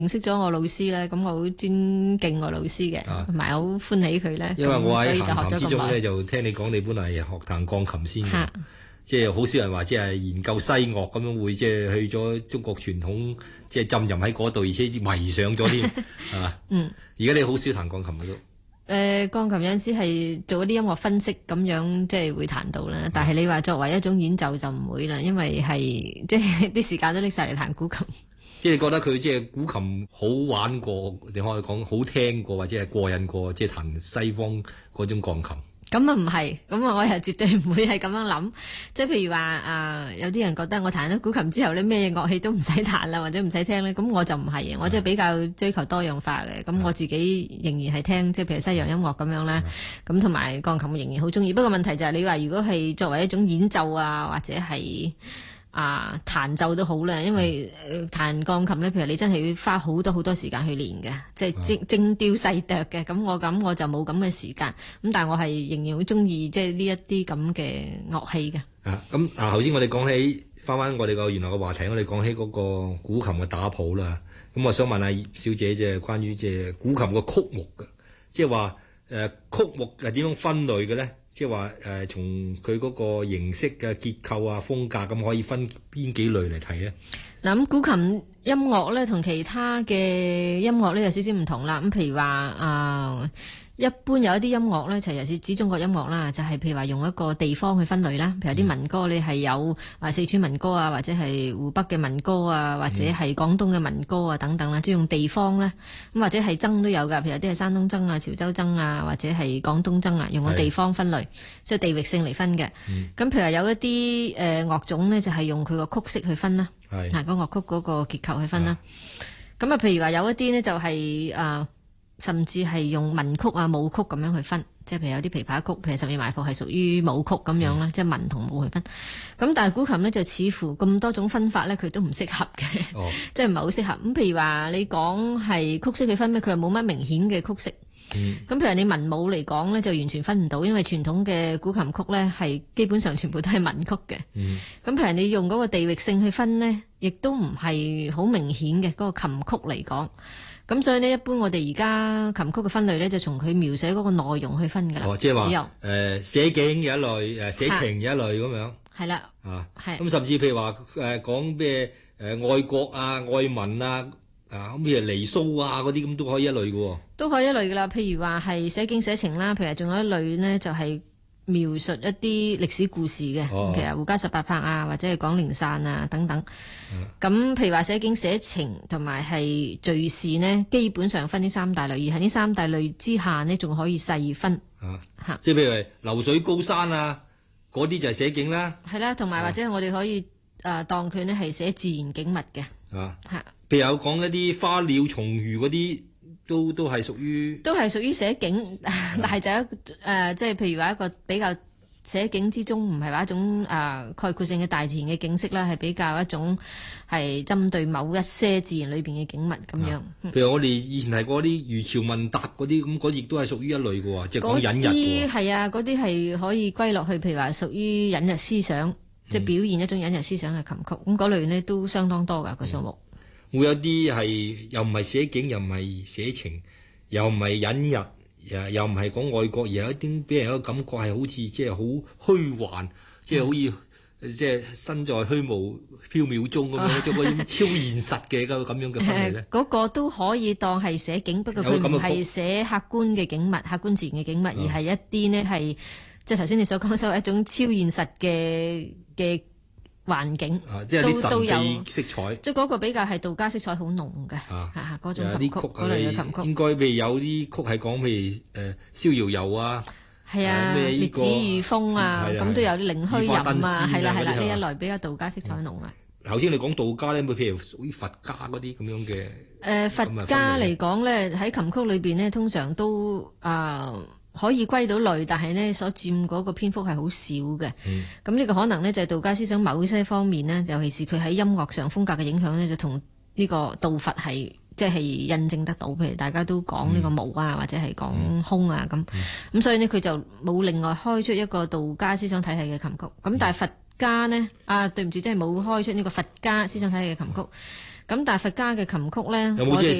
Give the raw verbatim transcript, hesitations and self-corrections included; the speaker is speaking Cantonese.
認識咗我老師咧，咁我好尊敬我老師嘅，同埋好歡喜佢咧。 因為我喺閒談之中咧， 就就聽你講你本嚟係學彈鋼琴先嘅，即係好少人話即係研究西樂咁樣會即係去咗中國傳統，即係浸淫喺嗰度，而且迷上咗添啊。嗯，而家你好少彈鋼琴嘅都。 誒、呃、鋼琴有陣時係做一啲音樂分析咁樣，即係會彈到啦。但係你話作為一種演奏就唔會啦，因為係即係啲時間都拎晒嚟彈古琴。 即係覺得佢即係古琴好玩過，你可以講好聽過或者係過癮過，即係彈西方嗰種鋼琴。 咁啊唔係，咁啊我又絕對唔會係咁樣諗。即係譬如話啊、呃，有啲人覺得我彈咗古琴之後咧，咩樂器都唔使彈啦，或者唔使聽咧。咁我就唔係，我即係比較追求多樣化嘅。咁我自己仍然係聽，即係譬如西洋音樂咁樣啦。咁同埋鋼琴仍然好中意。不過問題就係你話如果係作為一種演奏啊，或者係啊彈奏都好啦，因為彈鋼琴咧，譬如你真係要花好多好多時間去練嘅，即係精精雕細琢嘅。咁我咁我就冇咁嘅時間。咁但係我係仍然好中意即係呢一啲咁嘅樂器嘅。 啊，咁啊，頭先我哋講起翻翻我哋個原來嘅話題，我哋講起嗰個古琴嘅打譜啦。咁我想問下葉小姐，即係關於即係古琴嘅曲目嘅，即係話誒曲目係點樣分類嘅咧？即係話誒，從佢嗰個形式嘅結構啊、風格咁，可以分邊幾類嚟睇咧？ 嗱，咁古琴音樂咧，同其他嘅音樂咧有少少唔同啦。咁譬如話啊、呃，一般有一啲音樂咧，就尤其是指中國音樂啦，就係、是、譬如話用一個地方去分類啦。譬如啲民歌，你係有啊四川民歌啊，或者係湖北嘅民歌啊，或者係廣東嘅民歌啊等等啦，即係用地方咧。咁或者係箏都有㗎，譬如有啲係山東箏啊、潮州箏啊，或者係廣東箏啊，用個地方分類，即係地域性嚟分嘅。咁、嗯、譬如話有一啲誒、呃、樂種咧，就係、是、用佢個曲式去分啦。係，嗱，個樂曲嗰個結構去分啦。咁啊，譬如話有一啲呢，就係誒，甚至係用民曲啊、舞曲咁樣去分，即係譬如有啲琵琶曲，譬如十面埋伏係屬於舞曲咁樣啦，即係民同舞去分。咁但係古琴呢，就似乎咁多種分法咧，佢都唔適合嘅，哦、即係唔係好適合。咁譬如話你講係曲式去分咩，佢又冇乜明顯嘅曲式。咁、嗯、譬如你民舞嚟講咧，就完全分唔到，因為傳統嘅古琴曲咧係基本上全部都係民曲嘅。咁、嗯、譬如你用嗰個地域性去分呢，亦都唔係好明顯嘅嗰、嗰個琴曲嚟講。咁所以呢，一般我哋而家琴曲嘅分類咧，就從佢描寫嗰個內容去分㗎啦。 哦，即係話誒寫景有一類，誒寫情有一類咁樣。係啦。啊，係。咁甚至譬如話誒講咩誒愛國啊、愛民啊。啊，咁譬如離騷啊嗰啲咁都可以一類嘅喎，都可以一類嘅啦。譬如話係寫景寫情啦，譬如仲有一類呢，就係、是、描述一啲歷史故事嘅，哦、譬如胡笳十八拍啊，或者係講靈散啊等等。咁、嗯、譬如話寫景寫情同埋係敘事呢，基本上分呢三大類，而喺呢三大類之下呢，仲可以細分。啊，嚇，即係譬如流水高山啊，嗰啲就係寫景啦。係啦，同埋或者我哋可以誒、呃、當佢呢係寫自然景物嘅。啊，係。譬如有講一啲花鳥蟲魚嗰啲，都都係屬於都係屬於寫景，但係就一誒，即、呃、係譬如話一個比較寫景之中，唔係話一種誒、呃、概括性嘅大自然嘅景色啦，係比較一種係針對某一些自然裏邊嘅景物咁樣。啊嗯、譬如我哋以前係嗰啲漁樵問答嗰啲，咁嗰亦都係屬於一類嘅喎，即係講隱逸嘅喎。係啊，嗰啲係可以歸落去，譬如話屬於隱逸思想，嗯、即係表現一種隱逸思想嘅琴曲。咁嗰類呢都相當多㗎個數目。嗯會有啲係又唔係寫景，又唔係寫情，又唔係隱逸，又又唔係講愛國，而有一啲俾人一個感覺係好似即係好虛幻，即係好似即係身在虛無縹緲中咁樣，做個超現實嘅個咁樣嘅分類咧。嗰個都可以當係寫景，不過佢唔係寫客觀嘅景物、客觀自然嘅景物，而係一啲呢係即係頭先你所講所謂一種超現實嘅嘅。環境啊，即係啲神秘色彩，即係嗰個比較係道家色彩好濃嘅，嚇嚇嗰種琴曲嗰類嘅琴曲。應該譬如有啲曲係講譬如誒逍遙遊啊，係啊，烈子御風啊，咁都有啲凌虛吟啊，係啦係啦，呢一類比較道家色彩濃啊。頭先你講道家咧，咪譬如屬於佛家嗰啲咁樣嘅。誒佛家嚟講咧，喺琴曲裏邊咧，通常都啊。可以歸到類，但係呢所佔嗰個篇幅係好少嘅。咁呢、嗯、個可能呢，就係道家思想某些方面呢，尤其是佢喺音樂上風格嘅影響呢，就同呢個道佛係即係印證得到。譬如大家都講呢個無啊，嗯、或者係講空啊咁。咁、嗯、所以呢，佢就冇另外開出一個道家思想體系嘅琴曲。咁、嗯、但係佛家呢，啊對唔住，即係冇開出呢個佛家思想體系嘅琴曲。咁咁但係佛家嘅琴曲咧， 有冇即係